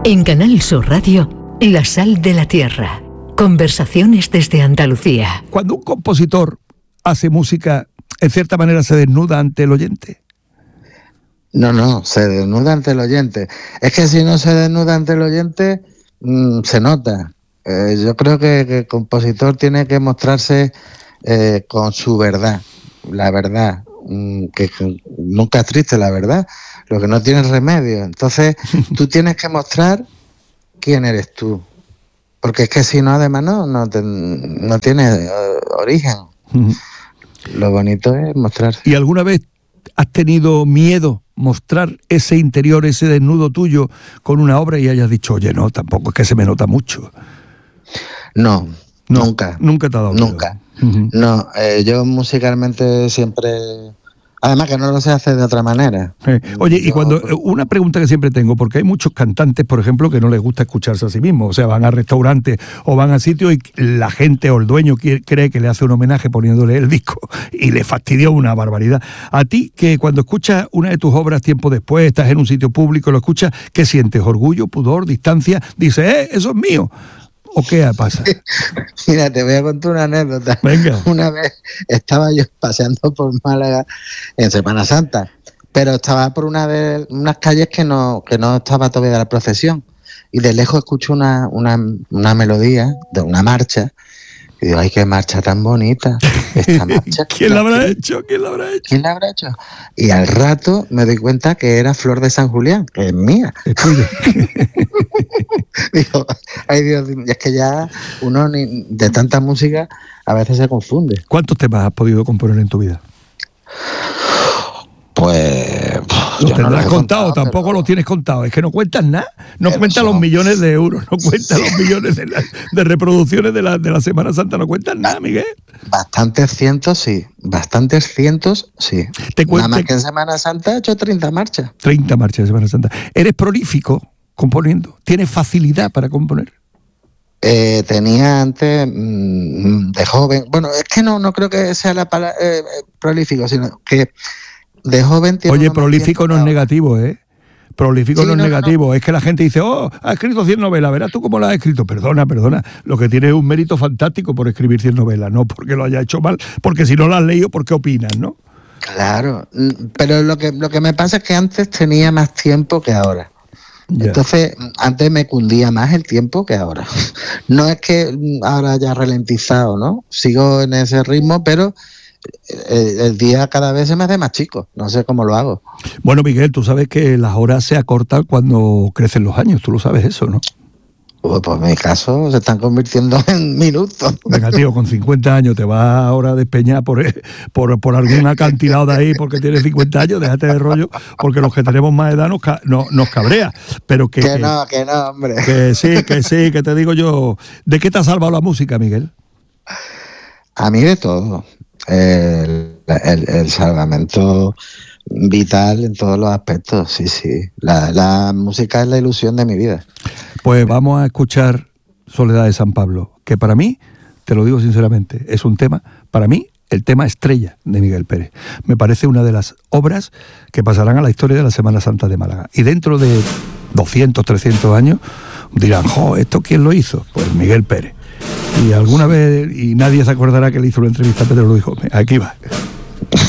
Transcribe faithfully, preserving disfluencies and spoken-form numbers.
En Canal Sur Radio, La Sal de la Tierra. Conversaciones desde Andalucía. Cuando un compositor hace música, en cierta manera se desnuda ante el oyente. No, no, se desnuda ante el oyente. Es que si no se desnuda ante el oyente, mmm, se nota. Eh, yo creo que, que el compositor tiene que mostrarse eh, con su verdad, la verdad, mmm, que, que nunca es triste la verdad, lo que no tiene remedio. Entonces, tú tienes que mostrar quién eres tú. Porque es que si no, además, no, no, te, no tiene uh, origen. Uh-huh. Lo bonito es mostrarse. ¿Y alguna vez has tenido miedo mostrar ese interior, ese desnudo tuyo con una obra y hayas dicho, oye, no, tampoco es que se me nota mucho? No, no nunca. Nunca te ha dado miedo. Nunca. Uh-huh. No, eh, yo musicalmente siempre... Además que no lo sé hacer de otra manera. Eh, oye, y cuando una pregunta que siempre tengo, porque hay muchos cantantes, por ejemplo, que no les gusta escucharse a sí mismos, o sea, van a restaurantes o van a sitios y la gente o el dueño quiere, cree que le hace un homenaje poniéndole el disco y le fastidió una barbaridad. A ti, que cuando escuchas una de tus obras tiempo después, estás en un sitio público, lo escuchas, ¿qué sientes? ¿Orgullo, pudor, distancia? Dices, eh, eso es mío. ¿O qué pasa? Mira, te voy a contar una anécdota. Venga. Una vez estaba yo paseando por Málaga en Semana Santa, pero estaba por una de unas calles que no, que no estaba todavía la procesión. Y de lejos escucho una, una, una melodía de una marcha. Y digo, ay, qué marcha tan bonita. Esta marcha. ¿Quién la habrá hecho? ¿Quién la habrá hecho? ¿Quién la habrá hecho? Y al rato me doy cuenta que era Flor de San Julián, que es mía. Es tuya. Digo, ay Dios, es que ya uno ni, de tanta música a veces se confunde. ¿Cuántos temas has podido componer en tu vida? Pues... Lo tendrás no contado, contado, tampoco pero... lo tienes contado. Es que no cuentas nada. No pero cuentas eso... los millones de euros, no cuentas los millones de, la, de reproducciones de la, de la Semana Santa, no cuentas nada, Miguel. Bastantes cientos, sí. Bastantes cientos, sí. Te cuente... Nada más que en Semana Santa he hecho treinta marchas. treinta marchas de Semana Santa. ¿Eres prolífico componiendo? ¿Tienes facilidad para componer? Eh, tenía antes, mmm, de joven... Bueno, es que no, no creo que sea la palabra eh, prolífico, sino que... De joven tiene. Oye, prolífico no es negativo, ¿eh? Prolífico sí, no es no, negativo. No. Es que la gente dice, oh, ha escrito cien novelas, verás tú cómo las has escrito. Perdona, perdona. Lo que tiene es un mérito fantástico por escribir cien novelas, no porque lo haya hecho mal, porque si no las has leído, ¿por qué opinas, no? Claro, pero lo que, lo que me pasa es que antes tenía más tiempo que ahora. Ya. Entonces, antes me cundía más el tiempo que ahora. No es que ahora haya ralentizado, ¿no? Sigo en ese ritmo, pero... El, el día cada vez se me hace más chico, no sé cómo lo hago. Bueno, Miguel, tú sabes que las horas se acortan cuando crecen los años, tú lo sabes eso, ¿no? Pues, pues en mi caso se están convirtiendo en minutos. Venga, tío, con cincuenta años te vas ahora a despeñar por, por, por algún acantilado de ahí porque tienes cincuenta años, déjate de rollo, porque los que tenemos más edad nos, no, nos cabrea. Pero que, que, que no, que no, hombre. Que sí, que sí, que te digo yo. ¿De qué te ha salvado la música, Miguel? A mí de todo. El, el, el salvamento vital en todos los aspectos, sí, sí. La, la música es la ilusión de mi vida. Pues vamos a escuchar Soledad de San Pablo, que para mí, te lo digo sinceramente, es un tema, para mí, el tema estrella de Miguel Pérez. Me parece una de las obras que pasarán a la historia de la Semana Santa de Málaga. Y dentro de doscientos, trescientos años dirán, jo, ¿esto quién lo hizo? Pues Miguel Pérez. Y alguna vez, y nadie se acordará que le hizo una entrevista a Pedro, lo dijo, aquí va.